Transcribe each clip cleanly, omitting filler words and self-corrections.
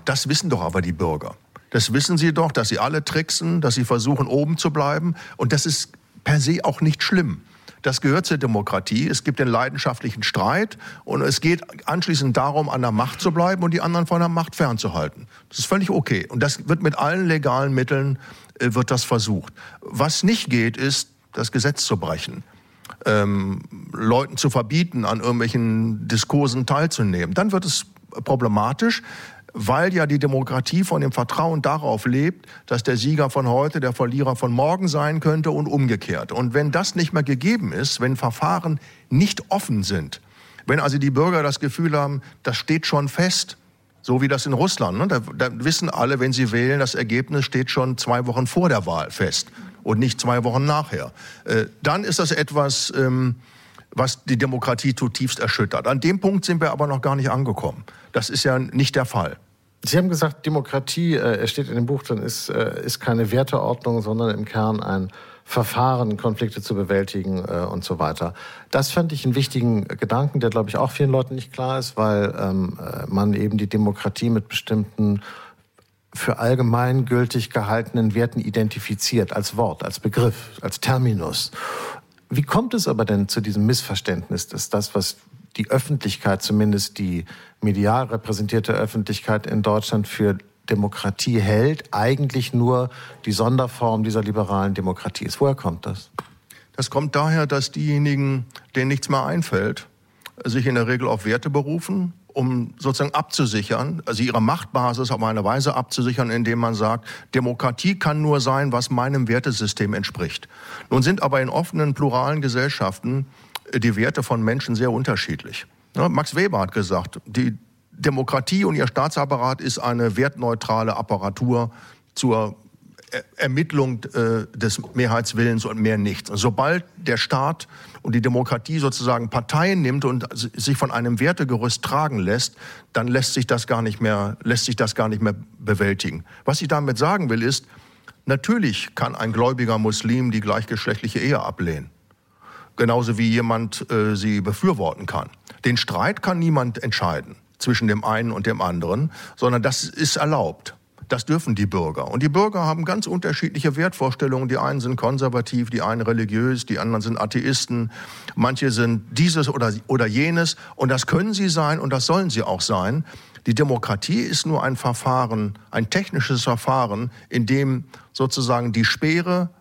Das wissen doch aber die Bürger. Das wissen sie doch, dass sie alle tricksen, dass sie versuchen, oben zu bleiben. Und das ist per se auch nicht schlimm. Das gehört zur Demokratie. Es gibt den leidenschaftlichen Streit und es geht anschließend darum, an der Macht zu bleiben und die anderen von der Macht fernzuhalten. Das ist völlig okay. Und das wird mit allen legalen Mitteln wird das versucht. Was nicht geht, ist, das Gesetz zu brechen. Leuten zu verbieten, an irgendwelchen Diskursen teilzunehmen. Dann wird es problematisch, weil ja die Demokratie von dem Vertrauen darauf lebt, dass der Sieger von heute der Verlierer von morgen sein könnte und umgekehrt. Und wenn das nicht mehr gegeben ist, wenn Verfahren nicht offen sind, wenn also die Bürger das Gefühl haben, das steht schon fest, so wie das in Russland, ne? Da wissen alle, wenn sie wählen, das Ergebnis steht schon 2 Wochen vor der Wahl fest und nicht 2 Wochen nachher. Dann ist das etwas, was die Demokratie zutiefst erschüttert. An dem Punkt sind wir aber noch gar nicht angekommen. Das ist ja nicht der Fall. Sie haben gesagt, Demokratie, es steht in dem Buch drin, ist keine Werteordnung, sondern im Kern ein Verfahren, Konflikte zu bewältigen und so weiter. Das fand ich einen wichtigen Gedanken, der, glaube ich, auch vielen Leuten nicht klar ist, weil man eben die Demokratie mit bestimmten für allgemeingültig gehaltenen Werten identifiziert, als Wort, als Begriff, als Terminus. Wie kommt es aber denn zu diesem Missverständnis, dass das, was die Öffentlichkeit, zumindest die medial repräsentierte Öffentlichkeit in Deutschland für Demokratie hält, eigentlich nur die Sonderform dieser liberalen Demokratie ist? Woher kommt das? Das kommt daher, dass diejenigen, denen nichts mehr einfällt, sich in der Regel auf Werte berufen, um sozusagen abzusichern, also ihre Machtbasis auf eine Weise abzusichern, indem man sagt, Demokratie kann nur sein, was meinem Wertesystem entspricht. Nun sind aber in offenen, pluralen Gesellschaften die Werte von Menschen sehr unterschiedlich. Max Weber hat gesagt, die Demokratie und ihr Staatsapparat ist eine wertneutrale Apparatur zur Ermittlung des Mehrheitswillens und mehr nichts. Und sobald der Staat und die Demokratie sozusagen Parteien nimmt und sich von einem Wertegerüst tragen lässt, dann lässt sich das gar nicht mehr bewältigen. Was ich damit sagen will, ist, natürlich kann ein gläubiger Muslim die gleichgeschlechtliche Ehe ablehnen. Genauso wie jemand sie befürworten kann. Den Streit kann niemand entscheiden zwischen dem einen und dem anderen, sondern das ist erlaubt. Das dürfen die Bürger. Und die Bürger haben ganz unterschiedliche Wertvorstellungen. Die einen sind konservativ, die einen religiös, die anderen sind Atheisten. Manche sind dieses oder jenes. Und das können sie sein und das sollen sie auch sein. Die Demokratie ist nur ein Verfahren, ein technisches Verfahren, in dem sozusagen die Speere,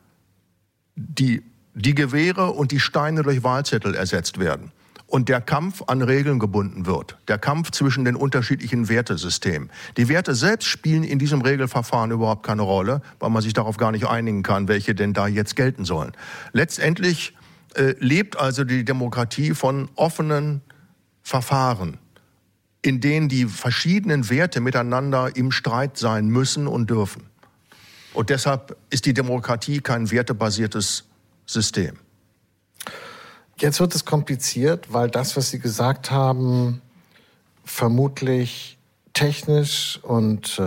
die Gewehre und die Steine durch Wahlzettel ersetzt werden. Und der Kampf an Regeln gebunden wird. Der Kampf zwischen den unterschiedlichen Wertesystemen. Die Werte selbst spielen in diesem Regelverfahren überhaupt keine Rolle, weil man sich darauf gar nicht einigen kann, welche denn da jetzt gelten sollen. Letztendlich lebt also die Demokratie von offenen Verfahren, in denen die verschiedenen Werte miteinander im Streit sein müssen und dürfen. Und deshalb ist die Demokratie kein wertebasiertes System. Jetzt wird es kompliziert, weil das, was Sie gesagt haben, vermutlich technisch und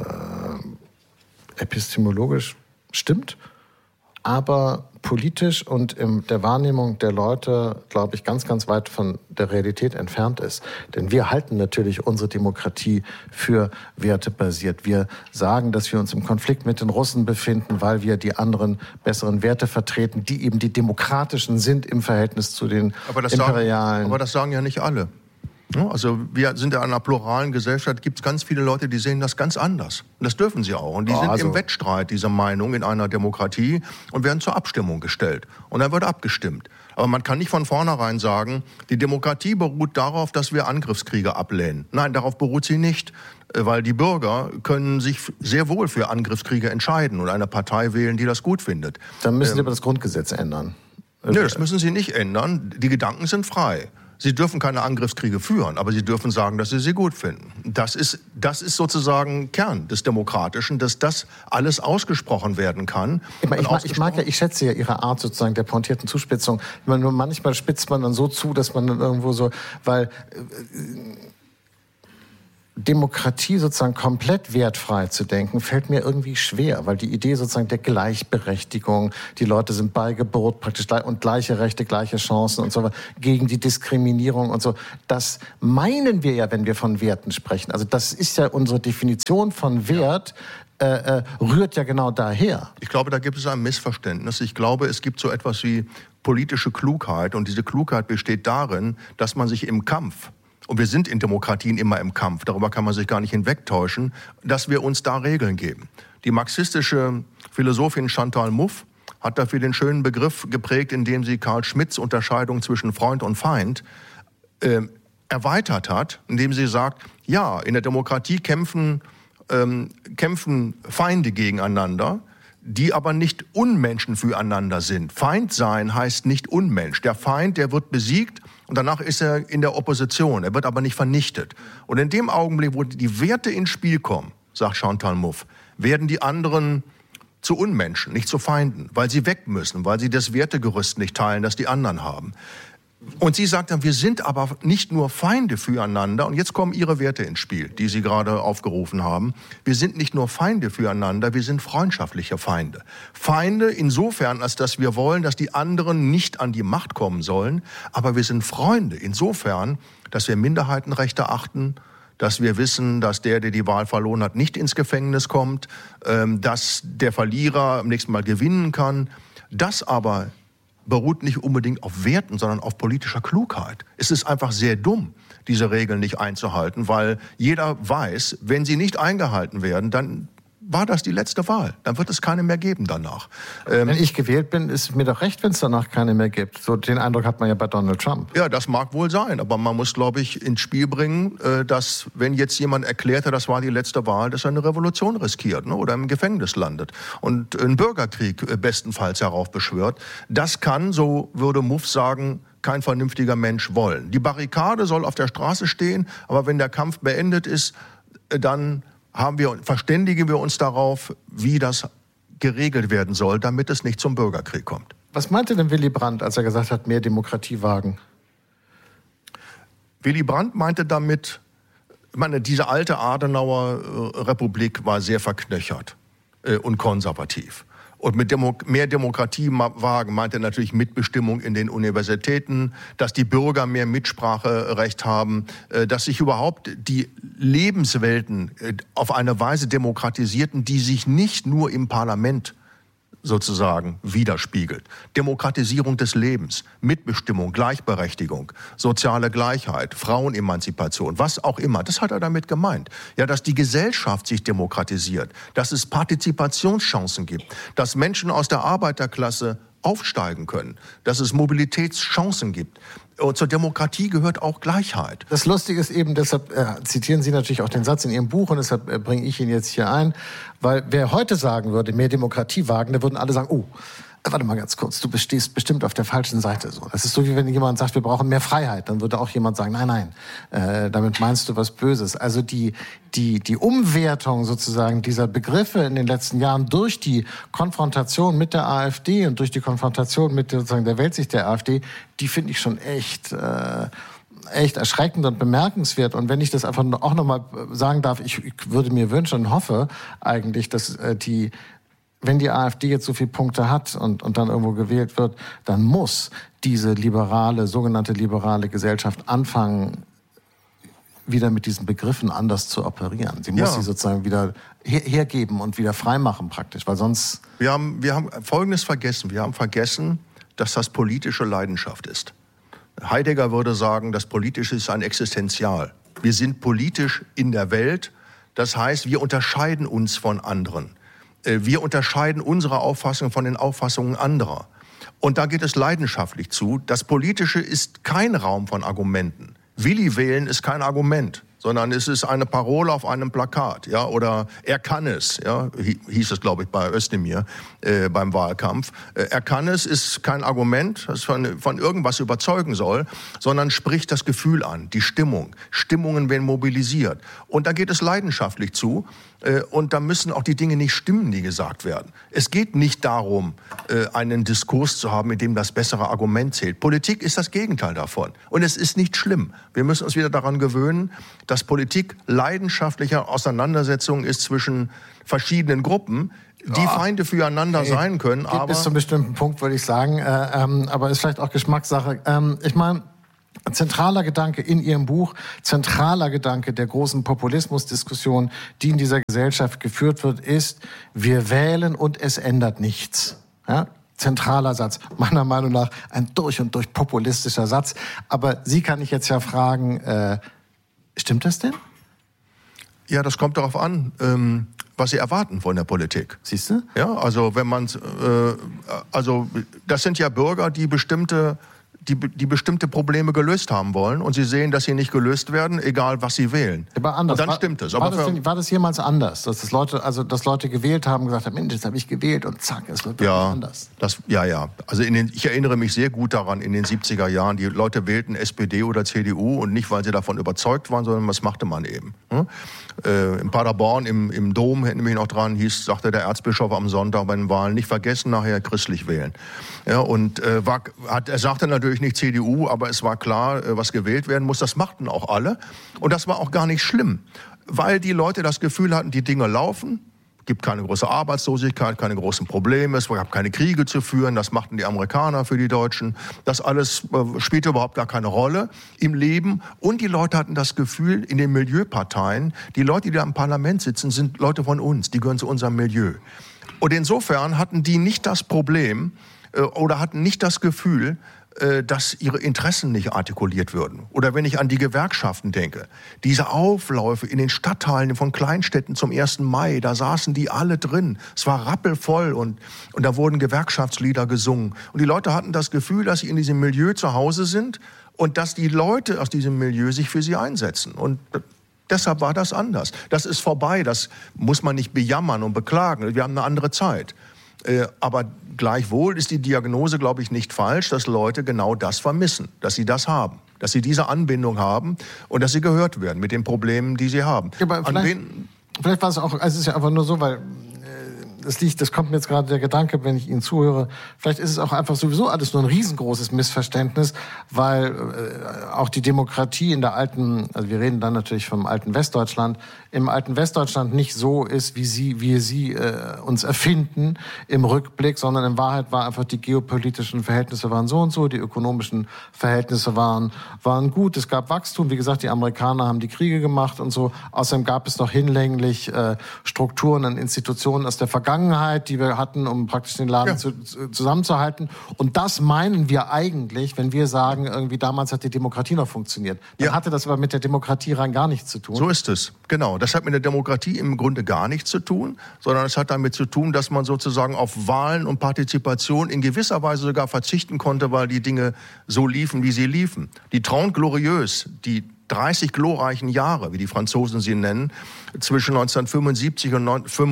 epistemologisch stimmt, aber politisch und in der Wahrnehmung der Leute, glaube ich, ganz, ganz weit von der Realität entfernt ist. Denn wir halten natürlich unsere Demokratie für wertebasiert. Wir sagen, dass wir uns im Konflikt mit den Russen befinden, weil wir die anderen besseren Werte vertreten, die eben die demokratischen sind im Verhältnis zu den imperialen. Aber das sagen ja nicht alle. Also wir sind ja in einer pluralen Gesellschaft, gibt es ganz viele Leute, die sehen das ganz anders. Und das dürfen sie auch. Und die sind im Wettstreit dieser Meinung in einer Demokratie und werden zur Abstimmung gestellt. Und dann wird abgestimmt. Aber man kann nicht von vornherein sagen, die Demokratie beruht darauf, dass wir Angriffskriege ablehnen. Nein, darauf beruht sie nicht. Weil die Bürger können sich sehr wohl für Angriffskriege entscheiden und eine Partei wählen, die das gut findet. Dann müssen Sie aber das Grundgesetz ändern. Nö, das müssen sie nicht ändern. Die Gedanken sind frei. Sie dürfen keine Angriffskriege führen, aber sie dürfen sagen, dass sie gut finden. Das ist sozusagen Kern des Demokratischen, dass das alles ausgesprochen werden kann. Ich schätze ja Ihre Art sozusagen der pointierten Zuspitzung. Nur manchmal spitzt man dann so zu, dass man dann irgendwo so, weil Demokratie sozusagen komplett wertfrei zu denken, fällt mir irgendwie schwer, weil die Idee sozusagen der Gleichberechtigung, die Leute sind bei Geburt praktisch und gleiche Rechte, gleiche Chancen und so weiter, gegen die Diskriminierung und so, das meinen wir ja, wenn wir von Werten sprechen. Also das ist ja unsere Definition von Wert, rührt ja genau daher. Ich glaube, da gibt es ein Missverständnis. Ich glaube, es gibt so etwas wie politische Klugheit und diese Klugheit besteht darin, dass man sich im Kampf, und wir sind in Demokratien immer im Kampf, darüber kann man sich gar nicht hinwegtäuschen, dass wir uns da Regeln geben. Die marxistische Philosophin Chantal Mouffe hat dafür den schönen Begriff geprägt, indem sie Karl Schmitts Unterscheidung zwischen Freund und Feind erweitert hat, indem sie sagt, ja, in der Demokratie kämpfen Feinde gegeneinander, die aber nicht Unmenschen füreinander sind. Feind sein heißt nicht Unmensch. Der Feind, der wird besiegt und danach ist er in der Opposition. Er wird aber nicht vernichtet. Und in dem Augenblick, wo die Werte ins Spiel kommen, sagt Chantal Mouffe, werden die anderen zu Unmenschen, nicht zu Feinden, weil sie weg müssen, weil sie das Wertegerüst nicht teilen, das die anderen haben. Und sie sagt dann, wir sind aber nicht nur Feinde füreinander, und jetzt kommen ihre Werte ins Spiel, die Sie gerade aufgerufen haben. Wir sind nicht nur Feinde füreinander, wir sind freundschaftliche Feinde. Feinde insofern, als dass wir wollen, dass die anderen nicht an die Macht kommen sollen, aber wir sind Freunde insofern, dass wir Minderheitenrechte achten, dass wir wissen, dass der die Wahl verloren hat, nicht ins Gefängnis kommt, dass der Verlierer am nächsten Mal gewinnen kann. Das aber beruht nicht unbedingt auf Werten, sondern auf politischer Klugheit. Es ist einfach sehr dumm, diese Regeln nicht einzuhalten, weil jeder weiß, wenn sie nicht eingehalten werden, dann war das die letzte Wahl. Dann wird es keine mehr geben danach. Wenn ich gewählt bin, ist mir doch recht, wenn es danach keine mehr gibt. So den Eindruck hat man ja bei Donald Trump. Ja, das mag wohl sein, aber man muss, glaube ich, ins Spiel bringen, dass, wenn jetzt jemand erklärte, das war die letzte Wahl, dass er eine Revolution riskiert, ne, oder im Gefängnis landet und einen Bürgerkrieg bestenfalls heraufbeschwört. Das kann, so würde Mouffe sagen, kein vernünftiger Mensch wollen. Die Barrikade soll auf der Straße stehen, aber wenn der Kampf beendet ist, dann verständigen wir uns darauf, wie das geregelt werden soll, damit es nicht zum Bürgerkrieg kommt. Was meinte denn Willy Brandt, als er gesagt hat, mehr Demokratie wagen? Willy Brandt meinte damit, ich meine, diese alte Adenauer Republik war sehr verknöchert und konservativ. Und mit mehr Demokratie wagen meint er natürlich Mitbestimmung in den Universitäten, dass die Bürger mehr Mitspracherecht haben, dass sich überhaupt die Lebenswelten auf eine Weise demokratisierten, die sich nicht nur im Parlament sozusagen widerspiegelt. Demokratisierung des Lebens, Mitbestimmung, Gleichberechtigung, soziale Gleichheit, Frauenemanzipation, was auch immer. Das hat er damit gemeint. Ja, dass die Gesellschaft sich demokratisiert, dass es Partizipationschancen gibt, dass Menschen aus der Arbeiterklasse aufsteigen können, dass es Mobilitätschancen gibt. Und zur Demokratie gehört auch Gleichheit. Das Lustige ist eben, deshalb zitieren Sie natürlich auch den Satz in Ihrem Buch und deshalb bringe ich ihn jetzt hier ein, weil wer heute sagen würde, mehr Demokratie wagen, da würden alle sagen, oh, warte mal ganz kurz, du stehst bestimmt auf der falschen Seite. So, das ist so, wie wenn jemand sagt, wir brauchen mehr Freiheit. Dann würde auch jemand sagen, nein, damit meinst du was Böses. Also die Umwertung sozusagen dieser Begriffe in den letzten Jahren durch die Konfrontation mit der AfD und durch die Konfrontation mit sozusagen der Weltsicht der AfD, die finde ich schon echt erschreckend und bemerkenswert. Und wenn ich das einfach auch noch mal sagen darf, ich würde mir wünschen und hoffe eigentlich, dass wenn die AfD jetzt so viele Punkte hat und dann irgendwo gewählt wird, dann muss diese sogenannte liberale Gesellschaft anfangen, wieder mit diesen Begriffen anders zu operieren. Sie muss sie sozusagen wieder hergeben und wieder freimachen praktisch, weil sonst... Wir haben Folgendes vergessen. Wir haben vergessen, dass das politische Leidenschaft ist. Heidegger würde sagen, das Politische ist ein Existenzial. Wir sind politisch in der Welt. Das heißt, wir unterscheiden uns von anderen. Wir unterscheiden unsere Auffassung von den Auffassungen anderer. Und da geht es leidenschaftlich zu. Das Politische ist kein Raum von Argumenten. Willi wählen ist kein Argument, sondern es ist eine Parole auf einem Plakat, ja, oder er kann es, ja, hieß es, glaube ich, bei Özdemir beim Wahlkampf. Er kann es ist kein Argument, das von irgendwas überzeugen soll, sondern spricht das Gefühl an, die Stimmung. Stimmungen werden mobilisiert. Und da geht es leidenschaftlich zu. Und da müssen auch die Dinge nicht stimmen, die gesagt werden. Es geht nicht darum, einen Diskurs zu haben, in dem das bessere Argument zählt. Politik ist das Gegenteil davon. Und es ist nicht schlimm. Wir müssen uns wieder daran gewöhnen, dass dass Politik leidenschaftliche Auseinandersetzung ist zwischen verschiedenen Gruppen, die Feinde füreinander sein können. Aber bis zu einem bestimmten Punkt, würde ich sagen. Aber ist vielleicht auch Geschmackssache. Ich meine, zentraler Gedanke in Ihrem Buch, zentraler Gedanke der großen Populismusdiskussion, die in dieser Gesellschaft geführt wird, ist, wir wählen und es ändert nichts. Ja? Zentraler Satz, meiner Meinung nach ein durch und durch populistischer Satz. Aber Sie kann ich jetzt ja fragen, stimmt das denn? Ja, das kommt darauf an, was Sie erwarten von der Politik. Siehst du? Ja, also wenn man, also das sind ja Bürger, die bestimmte Probleme gelöst haben wollen und sie sehen, dass sie nicht gelöst werden, egal was sie wählen. Aber anders. Und dann stimmt es. War das jemals anders, dass Leute gewählt haben, gesagt haben, Mensch, jetzt habe ich gewählt und zack, es wird anders. Ja. Also ich erinnere mich sehr gut daran, in den 70er Jahren, die Leute wählten SPD oder CDU und nicht, weil sie davon überzeugt waren, sondern was machte man eben. In Paderborn, im Dom, erinnere mich noch dran, sagte der Erzbischof am Sonntag bei den Wahlen, nicht vergessen, nachher christlich wählen. Ja, und er sagte natürlich nicht CDU, aber es war klar, was gewählt werden muss. Das machten auch alle. Und das war auch gar nicht schlimm, weil die Leute das Gefühl hatten, die Dinge laufen. Es gibt keine große Arbeitslosigkeit, keine großen Probleme, es gab keine Kriege zu führen, das machten die Amerikaner für die Deutschen. Das alles spielte überhaupt gar keine Rolle im Leben. Und die Leute hatten das Gefühl, in den Milieuparteien, die Leute, die da im Parlament sitzen, sind Leute von uns, die gehören zu unserem Milieu. Und insofern hatten die nicht das Problem oder hatten nicht das Gefühl, dass ihre Interessen nicht artikuliert würden. Oder wenn ich an die Gewerkschaften denke, diese Aufläufe in den Stadtteilen von Kleinstädten zum 1. Mai, da saßen die alle drin. Es war rappelvoll und da wurden Gewerkschaftslieder gesungen. Und die Leute hatten das Gefühl, dass sie in diesem Milieu zu Hause sind und dass die Leute aus diesem Milieu sich für sie einsetzen. Und deshalb war das anders. Das ist vorbei, das muss man nicht bejammern und beklagen. Wir haben eine andere Zeit. Aber gleichwohl ist die Diagnose, glaube ich, nicht falsch, dass Leute genau das vermissen, dass sie das haben, dass sie diese Anbindung haben und dass sie gehört werden mit den Problemen, die sie haben. Ja, aber vielleicht war es auch, also es ist ja einfach nur so, weil das kommt mir jetzt gerade der Gedanke, wenn ich Ihnen zuhöre, vielleicht ist es auch einfach sowieso alles nur ein riesengroßes Missverständnis, weil auch die Demokratie in der alten, also wir reden dann natürlich vom alten Westdeutschland, im alten Westdeutschland nicht so ist, wie wir sie uns erfinden im Rückblick, sondern in Wahrheit war einfach die geopolitischen Verhältnisse waren so und so, die ökonomischen Verhältnisse waren gut, es gab Wachstum, wie gesagt, die Amerikaner haben die Kriege gemacht und so, außerdem gab es noch hinlänglich Strukturen und Institutionen aus der Vergangenheit, die wir hatten, um praktisch den Laden zusammenzuhalten. Und das meinen wir eigentlich, wenn wir sagen, irgendwie damals hat die Demokratie noch funktioniert. Dann hatte das aber mit der Demokratie rein gar nichts zu tun. So ist es, genau. Das hat mit der Demokratie im Grunde gar nichts zu tun, sondern es hat damit zu tun, dass man sozusagen auf Wahlen und Partizipation in gewisser Weise sogar verzichten konnte, weil die Dinge so liefen, wie sie liefen. Die Trente Glorieuse, die 30 glorreichen Jahre, wie die Franzosen sie nennen, zwischen 1945 und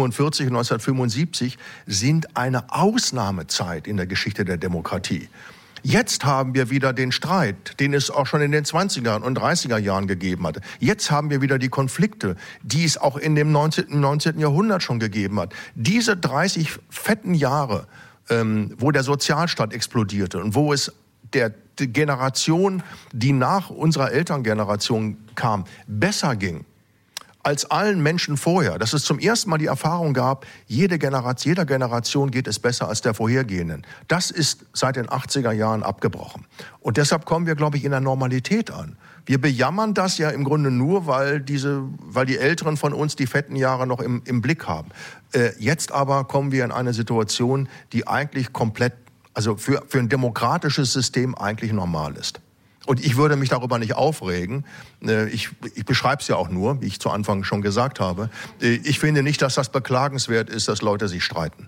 1975 sind eine Ausnahmezeit in der Geschichte der Demokratie. Jetzt haben wir wieder den Streit, den es auch schon in den 20er und 30er Jahren gegeben hatte. Jetzt haben wir wieder die Konflikte, die es auch in dem 19. Jahrhundert schon gegeben hat. Diese 30 fetten Jahre, wo der Sozialstaat explodierte und wo es der Generation, die nach unserer Elterngeneration kam, besser ging als allen Menschen vorher. Dass es zum ersten Mal die Erfahrung gab, jeder Generation geht es besser als der vorhergehenden. Das ist seit den 80er Jahren abgebrochen. Und deshalb kommen wir, glaube ich, in der Normalität an. Wir bejammern das ja im Grunde nur, weil die Älteren von uns die fetten Jahre noch im Blick haben. Jetzt aber kommen wir in eine Situation, die eigentlich komplett, also für ein demokratisches System eigentlich normal ist. Und ich würde mich darüber nicht aufregen. Ich beschreibe es ja auch nur, wie ich zu Anfang schon gesagt habe. Ich finde nicht, dass das beklagenswert ist, dass Leute sich streiten.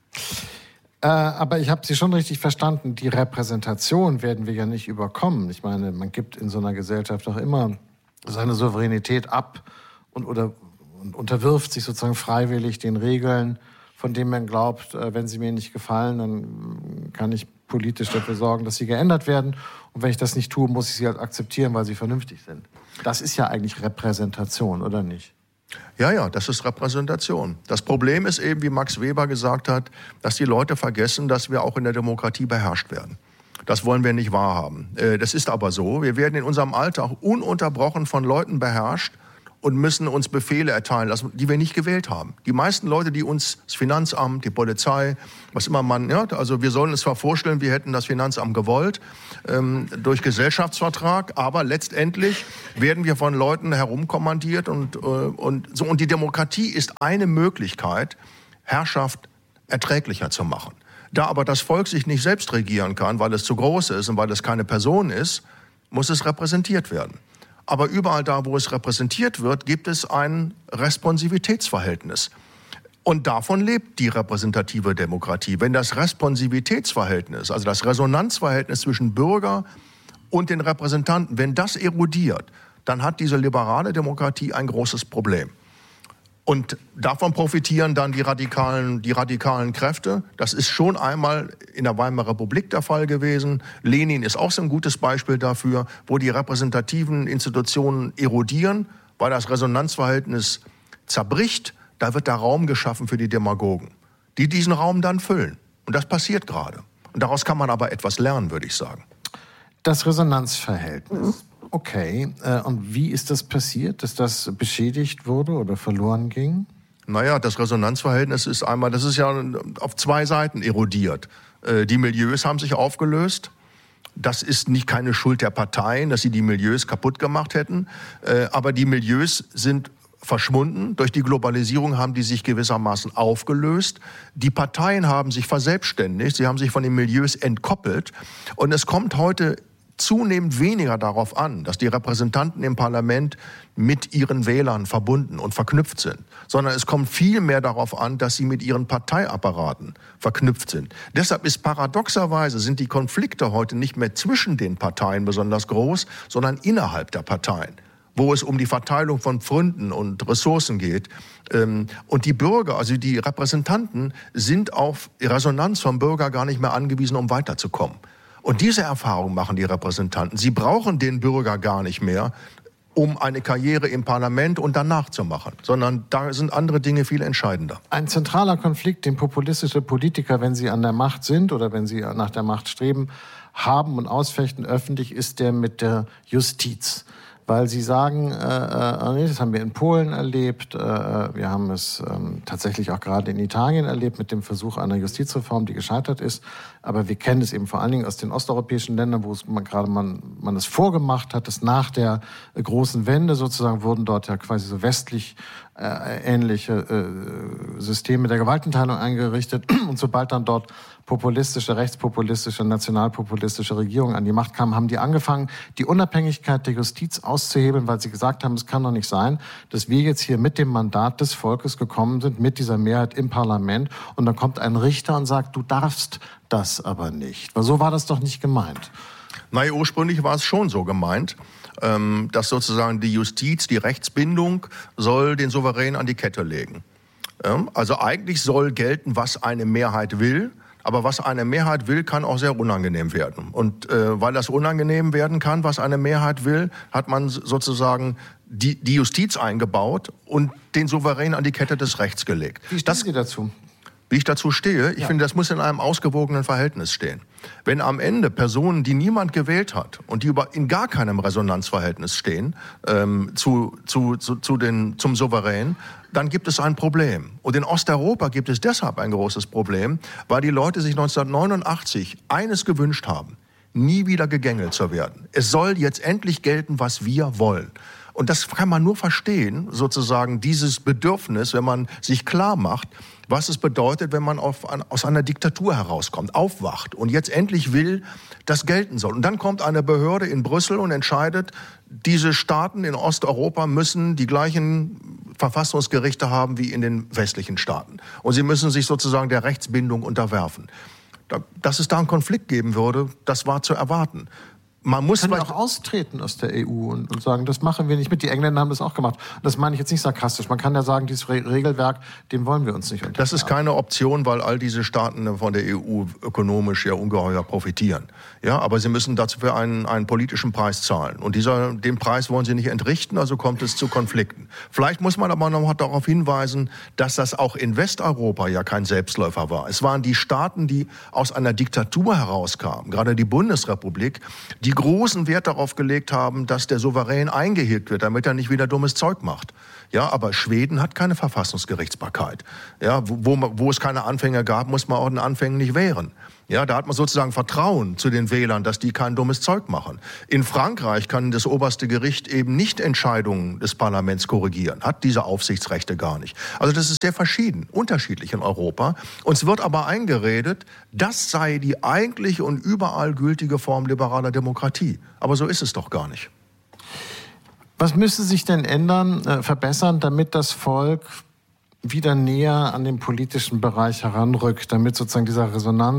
Aber ich habe Sie schon richtig verstanden. Die Repräsentation werden wir ja nicht überkommen. Ich meine, man gibt in so einer Gesellschaft auch immer seine Souveränität ab und unterwirft sich sozusagen freiwillig den Regeln, von denen man glaubt, wenn sie mir nicht gefallen, dann kann ich politisch dafür sorgen, dass sie geändert werden. Und wenn ich das nicht tue, muss ich sie halt akzeptieren, weil sie vernünftig sind. Das ist ja eigentlich Repräsentation, oder nicht? Ja, das ist Repräsentation. Das Problem ist eben, wie Max Weber gesagt hat, dass die Leute vergessen, dass wir auch in der Demokratie beherrscht werden. Das wollen wir nicht wahrhaben. Das ist aber so. Wir werden in unserem Alltag ununterbrochen von Leuten beherrscht und müssen uns Befehle erteilen lassen, die wir nicht gewählt haben. Die meisten Leute, die uns, das Finanzamt, die Polizei, was immer man, ja, also wir sollen uns zwar vorstellen, wir hätten das Finanzamt gewollt, durch Gesellschaftsvertrag, aber letztendlich werden wir von Leuten herumkommandiert und die Demokratie ist eine Möglichkeit, Herrschaft erträglicher zu machen. Da aber das Volk sich nicht selbst regieren kann, weil es zu groß ist und weil es keine Person ist, muss es repräsentiert werden. Aber überall da, wo es repräsentiert wird, gibt es ein Responsivitätsverhältnis. Und davon lebt die repräsentative Demokratie. Wenn das Responsivitätsverhältnis, also das Resonanzverhältnis zwischen Bürger und den Repräsentanten, wenn das erodiert, dann hat diese liberale Demokratie ein großes Problem. Und davon profitieren dann die radikalen Kräfte. Das ist schon einmal in der Weimarer Republik der Fall gewesen. Lenin ist auch so ein gutes Beispiel dafür, wo die repräsentativen Institutionen erodieren, weil das Resonanzverhältnis zerbricht. Da wird der Raum geschaffen für die Demagogen, die diesen Raum dann füllen. Und das passiert gerade. Und daraus kann man aber etwas lernen, würde ich sagen. Das Resonanzverhältnis. Okay, und wie ist das passiert, dass das beschädigt wurde oder verloren ging? Naja, das Resonanzverhältnis ist einmal, das ist ja auf zwei Seiten erodiert. Die Milieus haben sich aufgelöst. Das ist nicht keine Schuld der Parteien, dass sie die Milieus kaputt gemacht hätten. Aber die Milieus sind verschwunden. Durch die Globalisierung haben die sich gewissermaßen aufgelöst. Die Parteien haben sich verselbstständigt. Sie haben sich von den Milieus entkoppelt. Und es kommt heute zunehmend weniger darauf an, dass die Repräsentanten im Parlament mit ihren Wählern verbunden und verknüpft sind, sondern es kommt viel mehr darauf an, dass sie mit ihren Parteiapparaten verknüpft sind. Deshalb ist paradoxerweise sind die Konflikte heute nicht mehr zwischen den Parteien besonders groß, sondern innerhalb der Parteien, wo es um die Verteilung von Pfründen und Ressourcen geht. Und die Bürger, also die Repräsentanten, sind auf Resonanz vom Bürger gar nicht mehr angewiesen, um weiterzukommen. Und diese Erfahrung machen die Repräsentanten. Sie brauchen den Bürger gar nicht mehr, um eine Karriere im Parlament und danach zu machen, sondern da sind andere Dinge viel entscheidender. Ein zentraler Konflikt, den populistische Politiker, wenn sie an der Macht sind oder wenn sie nach der Macht streben, haben und ausfechten öffentlich, ist der mit der Justiz. Weil sie sagen, das haben wir in Polen erlebt, wir haben es tatsächlich auch gerade in Italien erlebt mit dem Versuch einer Justizreform, die gescheitert ist. Aber wir kennen es eben vor allen Dingen aus den osteuropäischen Ländern, wo es man es vorgemacht hat, dass nach der großen Wende sozusagen wurden dort ja quasi so westlich ähnliche Systeme der Gewaltenteilung eingerichtet. Und sobald dann dort populistische, rechtspopulistische, nationalpopulistische Regierungen an die Macht kamen, haben die angefangen, die Unabhängigkeit der Justiz auszuhebeln, weil sie gesagt haben, es kann doch nicht sein, dass wir jetzt hier mit dem Mandat des Volkes gekommen sind, mit dieser Mehrheit im Parlament, und dann kommt ein Richter und sagt, du darfst das aber nicht. Weil so war das doch nicht gemeint. Nein, ursprünglich war es schon so gemeint, dass sozusagen die Justiz, die Rechtsbindung soll den Souverän an die Kette legen. Also eigentlich soll gelten, was eine Mehrheit will. Aber was eine Mehrheit will, kann auch sehr unangenehm werden. Und weil das unangenehm werden kann, was eine Mehrheit will, hat man sozusagen die Justiz eingebaut und den Souverän an die Kette des Rechts gelegt. Wie stehen Sie dazu? Wie ich dazu stehe? Ich finde, das muss in einem ausgewogenen Verhältnis stehen. Wenn am Ende Personen, die niemand gewählt hat und die in gar keinem Resonanzverhältnis stehen zum Souverän, dann gibt es ein Problem. Und in Osteuropa gibt es deshalb ein großes Problem, weil die Leute sich 1989 eines gewünscht haben: nie wieder gegängelt zu werden. Es soll jetzt endlich gelten, was wir wollen. Und das kann man nur verstehen, sozusagen dieses Bedürfnis, wenn man sich klar macht, was es bedeutet, wenn man aus einer Diktatur herauskommt, aufwacht und jetzt endlich will, dass gelten soll. Und dann kommt eine Behörde in Brüssel und entscheidet, diese Staaten in Osteuropa müssen die gleichen Verfassungsgerichte haben wie in den westlichen Staaten. Und sie müssen sich sozusagen der Rechtsbindung unterwerfen. Dass es da einen Konflikt geben würde, das war zu erwarten. man muss können auch austreten aus der EU und sagen, das machen wir nicht mit. Die Engländer haben das auch gemacht. Und das meine ich jetzt nicht sarkastisch. Man kann ja sagen, dieses Regelwerk, dem wollen wir uns nicht unterwerfen. Das ist keine Option, weil all diese Staaten von der EU ökonomisch ja ungeheuer profitieren. Ja, aber sie müssen dazu für einen politischen Preis zahlen. Und den Preis wollen sie nicht entrichten, also kommt es zu Konflikten. Vielleicht muss man aber noch darauf hinweisen, dass das auch in Westeuropa ja kein Selbstläufer war. Es waren die Staaten, die aus einer Diktatur herauskamen, gerade die Bundesrepublik, die großen Wert darauf gelegt haben, dass der Souverän eingehegt wird, damit er nicht wieder dummes Zeug macht. Ja, aber Schweden hat keine Verfassungsgerichtsbarkeit. Ja, wo es keine Anfänge gab, muss man auch den Anfängen nicht wehren. Ja, da hat man sozusagen Vertrauen zu den Wählern, dass die kein dummes Zeug machen. In Frankreich kann das oberste Gericht eben nicht Entscheidungen des Parlaments korrigieren, hat diese Aufsichtsrechte gar nicht. Also das ist sehr verschieden, unterschiedlich in Europa. Uns wird aber eingeredet, das sei die eigentliche und überall gültige Form liberaler Demokratie. Aber so ist es doch gar nicht. Was müsste sich denn ändern, verbessern, damit das Volk wieder näher an den politischen Bereich heranrückt, damit sozusagen dieser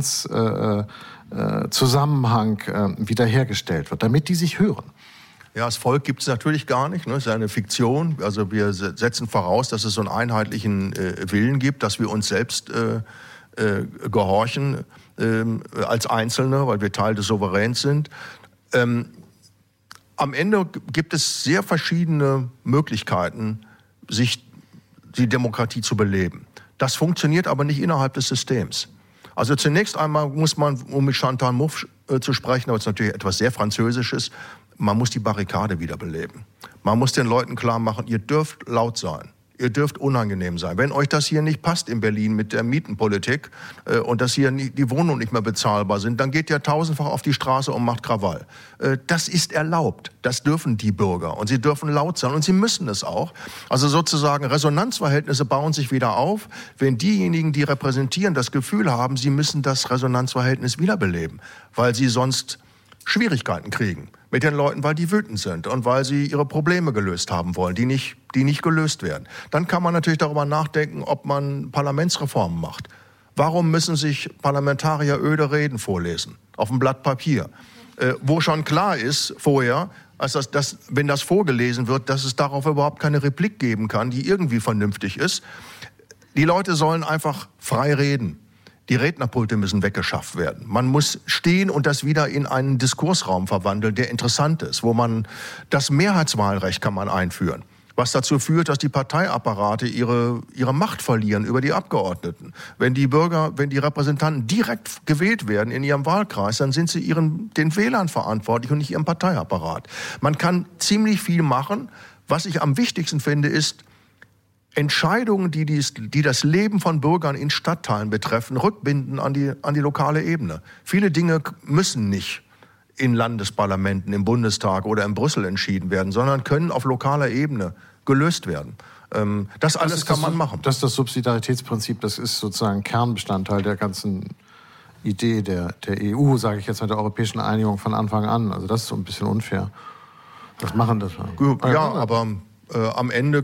Resonanzzusammenhang wiederhergestellt wird, damit die sich hören? Ja, das Volk gibt es natürlich gar nicht. Ne? Es ist eine Fiktion. Also wir setzen voraus, dass es so einen einheitlichen Willen gibt, dass wir uns selbst gehorchen als Einzelne, weil wir Teil des Souveräns sind. Am Ende gibt es sehr verschiedene Möglichkeiten, sich die Demokratie zu beleben. Das funktioniert aber nicht innerhalb des Systems. Also zunächst einmal muss man, um mit Chantal Mouffe zu sprechen, aber es ist natürlich etwas sehr Französisches, man muss die Barrikade wiederbeleben. Man muss den Leuten klar machen, ihr dürft laut sein. Ihr dürft unangenehm sein. Wenn euch das hier nicht passt in Berlin mit der Mietenpolitik und dass hier die Wohnungen nicht mehr bezahlbar sind, dann geht ihr tausendfach auf die Straße und macht Krawall. Das ist erlaubt. Das dürfen die Bürger. Und sie dürfen laut sein. Und sie müssen es auch. Also sozusagen Resonanzverhältnisse bauen sich wieder auf, wenn diejenigen, die repräsentieren, das Gefühl haben, sie müssen das Resonanzverhältnis wiederbeleben, weil sie sonst Schwierigkeiten kriegen mit den Leuten, weil die wütend sind und weil sie ihre Probleme gelöst haben wollen, die nicht gelöst werden. Dann kann man natürlich darüber nachdenken, ob man Parlamentsreformen macht. Warum müssen sich Parlamentarier öde Reden vorlesen auf einem Blatt Papier, wo schon klar ist vorher, als wenn das vorgelesen wird, dass es darauf überhaupt keine Replik geben kann, die irgendwie vernünftig ist. Die Leute sollen einfach frei reden. Die Rednerpulte müssen weggeschafft werden. Man muss stehen und das wieder in einen Diskursraum verwandeln, der interessant ist, wo man das Mehrheitswahlrecht kann man einführen, was dazu führt, dass die Parteiapparate ihre Macht verlieren über die Abgeordneten. Wenn die Repräsentanten direkt gewählt werden in ihrem Wahlkreis, dann sind sie den Wählern verantwortlich und nicht ihrem Parteiapparat. Man kann ziemlich viel machen. Was ich am wichtigsten finde, ist, Entscheidungen, die das Leben von Bürgern in Stadtteilen betreffen, rückbinden an die lokale Ebene. Viele Dinge müssen nicht in Landesparlamenten, im Bundestag oder in Brüssel entschieden werden, sondern können auf lokaler Ebene gelöst werden. Das alles kann man machen. Das ist das Subsidiaritätsprinzip, das ist sozusagen Kernbestandteil der ganzen Idee der EU, sage ich jetzt mit der europäischen Einigung von Anfang an. Also das ist so ein bisschen unfair. Was machen das? Ja, aber am Ende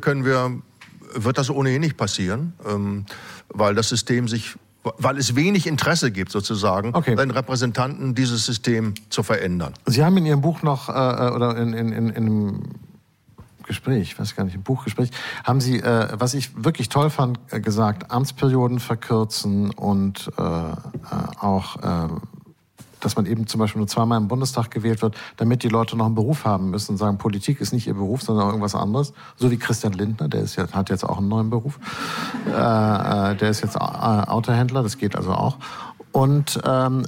wird das ohnehin nicht passieren, weil das System weil es wenig Interesse gibt, sozusagen, den Repräsentanten dieses System zu verändern. Sie haben in Ihrem Buch noch, oder in einem Gespräch, ich weiß gar nicht, im Buchgespräch, haben Sie, was ich wirklich toll fand, gesagt, Amtsperioden verkürzen und auch dass man eben zum Beispiel nur zweimal im Bundestag gewählt wird, damit die Leute noch einen Beruf haben müssen und sagen, Politik ist nicht ihr Beruf, sondern irgendwas anderes. So wie Christian Lindner, hat jetzt auch einen neuen Beruf. Der ist jetzt Autohändler, das geht also auch. Und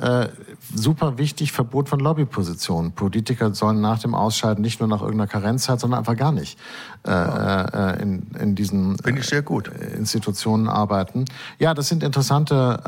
super wichtig, Verbot von Lobbypositionen. Politiker sollen nach dem Ausscheiden nicht nur nach irgendeiner Karenzzeit, sondern einfach gar nicht in diesen Finde ich sehr gut. Institutionen arbeiten. Ja, das sind interessante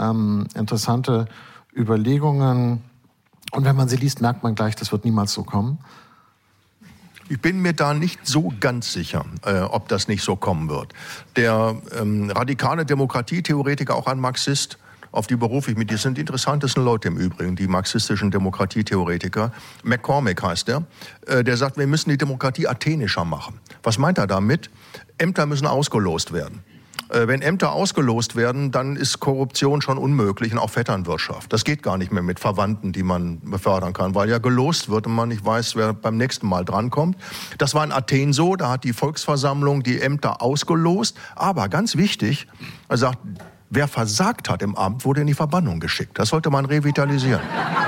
Überlegungen. Und wenn man sie liest, merkt man gleich, das wird niemals so kommen. Ich bin mir da nicht so ganz sicher, ob das nicht so kommen wird. Der radikale Demokratietheoretiker, auch ein Marxist, auf die berufe ich mich, die sind die interessantesten Leute im Übrigen, die marxistischen Demokratietheoretiker. McCormick heißt der sagt, wir müssen die Demokratie athenischer machen. Was meint er damit? Ämter müssen ausgelost werden. Wenn Ämter ausgelost werden, dann ist Korruption schon unmöglich und auch Vetternwirtschaft. Das geht gar nicht mehr mit Verwandten, die man befördern kann, weil ja gelost wird und man nicht weiß, wer beim nächsten Mal drankommt. Das war in Athen so, da hat die Volksversammlung die Ämter ausgelost. Aber ganz wichtig, er sagt, wer versagt hat im Amt, wurde in die Verbannung geschickt. Das sollte man revitalisieren.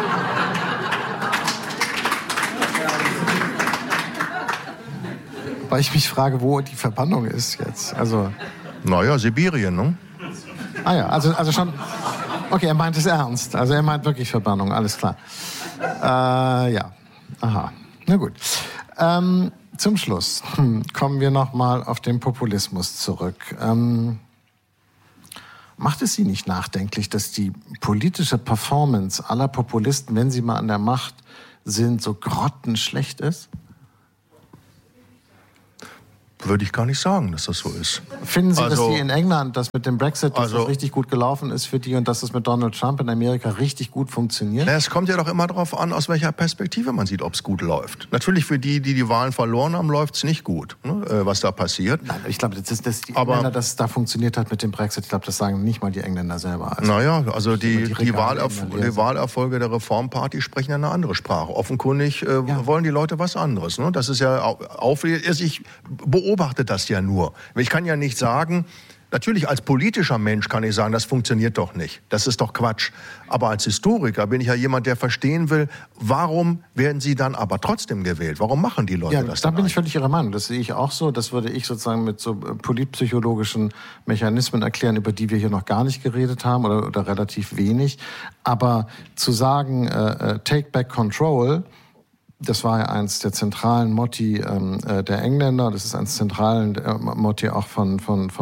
Weil ich mich frage, wo die Verbannung ist jetzt. Also naja, Sibirien, ne? Ah ja, also schon... Okay, er meint es ernst. Also er meint wirklich Verbannung, alles klar. Ja, aha. Na gut. Zum Schluss kommen wir noch mal auf den Populismus zurück. Macht es Sie nicht nachdenklich, dass die politische Performance aller Populisten, wenn sie mal an der Macht sind, so grottenschlecht ist? Würde ich gar nicht sagen, dass das so ist. Finden Sie, dass die in England, das mit dem Brexit, dass das richtig gut gelaufen ist für die und dass das mit Donald Trump in Amerika richtig gut funktioniert? Es kommt ja doch immer darauf an, aus welcher Perspektive man sieht, ob es gut läuft. Natürlich für die, die die Wahlen verloren haben, läuft es nicht gut, ne, was da passiert. Nein, ich glaube, dass die Engländer, dass es da funktioniert hat mit dem Brexit, ich glaube, das sagen nicht mal die Engländer selber. Also, naja, also die Wahlerfolge der Reformparty sprechen ja eine andere Sprache. Offenkundig wollen die Leute was anderes. Ne? Das ist ja ich beobachte das ja nur. Ich kann ja nicht sagen, natürlich als politischer Mensch kann ich sagen, das funktioniert doch nicht. Das ist doch Quatsch. Aber als Historiker bin ich ja jemand, der verstehen will, warum werden sie dann aber trotzdem gewählt? Warum machen die Leute das dann? Da bin ich völlig Ihrer Meinung. Das sehe ich auch so. Das würde ich sozusagen mit so politpsychologischen Mechanismen erklären, über die wir hier noch gar nicht geredet haben oder relativ wenig. Aber zu sagen, take back control, das war ja eins der zentralen Motti der Engländer. Das ist eins der zentralen Motti auch von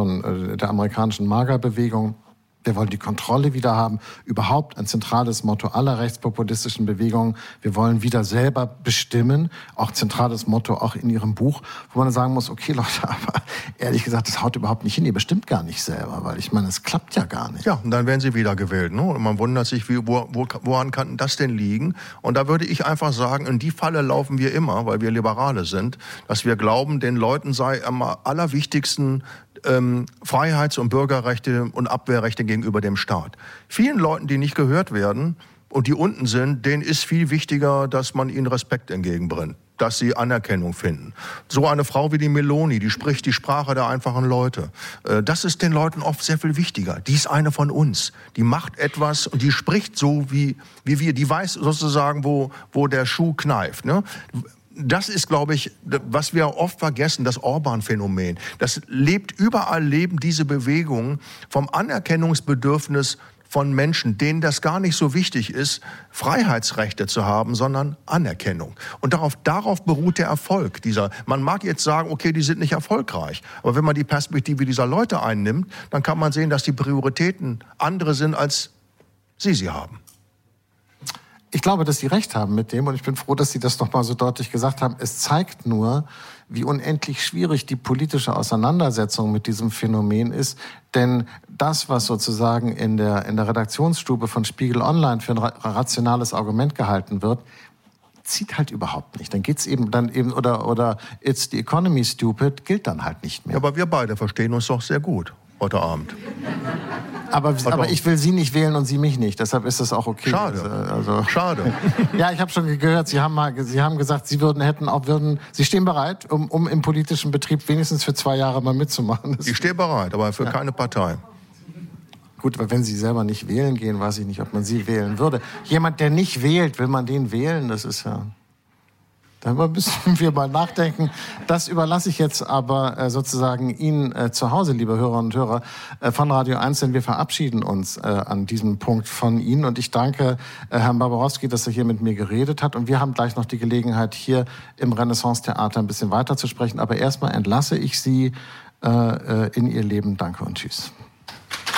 der amerikanischen MAGA-Bewegung. Wir wollen die Kontrolle wieder haben. Überhaupt ein zentrales Motto aller rechtspopulistischen Bewegungen. Wir wollen wieder selber bestimmen. Auch zentrales Motto auch in Ihrem Buch, wo man sagen muss, okay Leute, aber ehrlich gesagt, das haut überhaupt nicht hin. Ihr bestimmt gar nicht selber, weil ich meine, es klappt ja gar nicht. Ja, und dann werden sie wieder gewählt. Ne? Und man wundert sich, woran kann das denn liegen? Und da würde ich einfach sagen, in die Falle laufen wir immer, weil wir Liberale sind, dass wir glauben, den Leuten sei am allerwichtigsten Freiheits- und Bürgerrechte und Abwehrrechte gegenüber dem Staat. Vielen Leuten, die nicht gehört werden und die unten sind, denen ist viel wichtiger, dass man ihnen Respekt entgegenbringt, dass sie Anerkennung finden. So eine Frau wie die Meloni, die spricht die Sprache der einfachen Leute. Das ist den Leuten oft sehr viel wichtiger. Die ist eine von uns. Die macht etwas und die spricht so wie wir. Die weiß sozusagen, wo der Schuh kneift. Ne? Das ist, glaube ich, was wir oft vergessen, das Orban-Phänomen. Das überall leben diese Bewegungen vom Anerkennungsbedürfnis von Menschen, denen das gar nicht so wichtig ist, Freiheitsrechte zu haben, sondern Anerkennung. Und darauf beruht der Erfolg. Man mag jetzt sagen, okay, die sind nicht erfolgreich. Aber wenn man die Perspektive dieser Leute einnimmt, dann kann man sehen, dass die Prioritäten andere sind, als sie haben. Ich glaube, dass Sie recht haben mit dem und ich bin froh, dass Sie das noch mal so deutlich gesagt haben. Es zeigt nur, wie unendlich schwierig die politische Auseinandersetzung mit diesem Phänomen ist. Denn das, was sozusagen in der Redaktionsstube von Spiegel Online für ein rationales Argument gehalten wird, zieht halt überhaupt nicht. Dann geht's eben oder it's the economy stupid gilt dann halt nicht mehr. Ja, aber wir beide verstehen uns doch sehr gut heute Abend. Aber ich will Sie nicht wählen und Sie mich nicht. Deshalb ist das auch okay. Schade. Schade. Ja, ich habe schon gehört, Sie haben gesagt, Sie Sie stehen bereit, um im politischen Betrieb wenigstens für 2 Jahre mal mitzumachen. Ich stehe bereit, aber für keine Partei. Gut, aber wenn Sie selber nicht wählen gehen, weiß ich nicht, ob man Sie wählen würde. Jemand, der nicht wählt, will man den wählen? Das ist ja... Da müssen wir mal nachdenken. Das überlasse ich jetzt aber sozusagen Ihnen zu Hause, liebe Hörerinnen und Hörer von Radio 1, denn wir verabschieden uns an diesem Punkt von Ihnen. Und ich danke Herrn Barbarowski, dass er hier mit mir geredet hat. Und wir haben gleich noch die Gelegenheit, hier im Renaissance-Theater ein bisschen weiter zu sprechen. Aber erstmal entlasse ich Sie in Ihr Leben. Danke und tschüss.